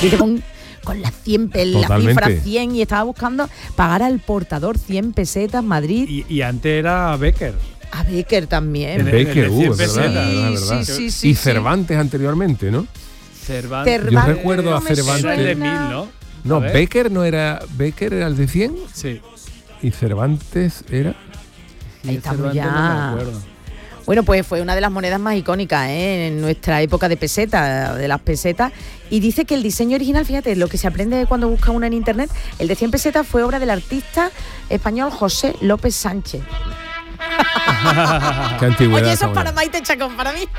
Dice con las 100, la cifra 100, y estaba buscando pagar al portador 100 pesetas, Madrid. Y antes era Becker. A Becker también. Becker, es verdad. Sí, y Cervantes anteriormente, ¿no? Cervantes. Yo recuerdo a Cervantes. Era el de 1000, ¿no? No, Becker no era. Becker era el de 100. Sí. Y Cervantes era. Ahí estamos Cervantes, ya. no me acuerdo. Bueno, pues fue una de las monedas más icónicas en nuestra época de peseta, de las pesetas. Y dice que el diseño original, fíjate, lo que se aprende cuando busca una en internet, el de 100 pesetas fue obra del artista español José López Sánchez. Qué antigüedad. Oye, eso es para Maite Chacón, para mí.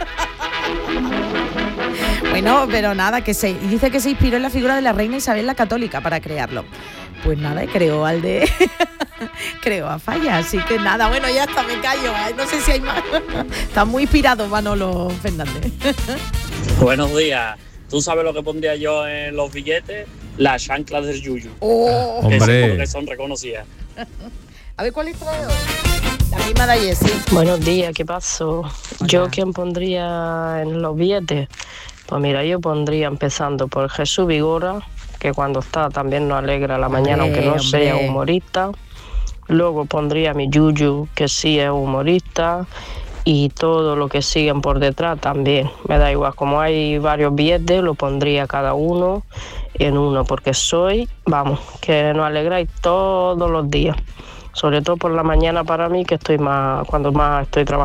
Bueno, pero nada, dice que se inspiró en la figura de la reina Isabel la Católica para crearlo. Pues nada, creó creó a Falla, así que nada, bueno, ya está, me callo, no sé si hay más. Está muy inspirado Manolo Fernández. Buenos días. ¿Tú sabes lo que pondría yo en los billetes? Las chanclas del Yuyu. Oh, hombre. Que son reconocidas. A ver, ¿cuál es trae hoy? La misma de ayer, sí. Buenos días, ¿qué pasó? ¿Yo quién pondría en los billetes? Pues mira, yo pondría empezando por Jesús Vigora, que cuando está también nos alegra la mañana, aunque no sea humorista. Luego pondría a mi Yuyu, que sí es humorista, y todo lo que siguen por detrás también. Me da igual, como hay varios billetes, lo pondría cada uno en uno, porque que nos alegráis todos los días. Sobre todo por la mañana para mí, que cuando más estoy trabajando.